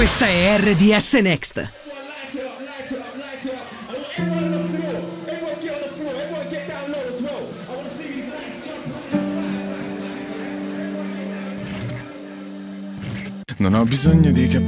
Questa è RDS Next. Non ho bisogno di capire